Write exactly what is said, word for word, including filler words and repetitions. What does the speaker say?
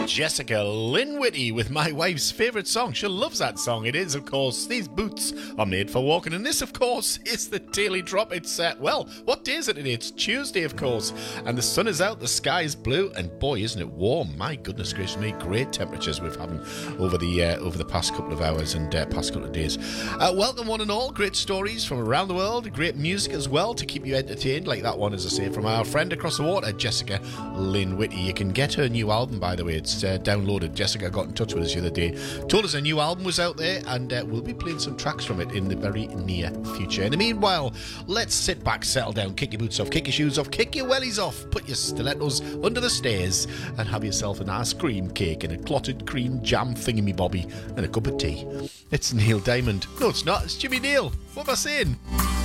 Jessica Lynn Whitty with my wife's favourite song. She loves that song. It is, of course, These Boots Are Made for Walking. And this, of course, is the Daily Drop. It's, uh, well, what day is it today? It's Tuesday, of course. And the sun is out, the sky is blue, and boy, isn't it warm. My goodness gracious me, great temperatures we've had over the uh, over the past couple of hours and uh, past couple of days. Uh, welcome, one and all. Great stories from around the world. Great music as well to keep you entertained, like that one, as I say, from our friend across the water, Jessica Lynn Whitty. You can get her new album, by the way. It's uh, downloaded. Jessica got in touch with us the other day, told us a new album was out there, and uh, we'll be playing some tracks from it in the very near future. In the meanwhile, let's sit back, settle down, kick your boots off, kick your shoes off, kick your wellies off, put your stilettos under the stairs, and have yourself an ice cream cake and a clotted cream jam thingamybobby and a cup of tea. It's Neil Diamond. No, it's not. It's Jimmy Neal. What am I saying?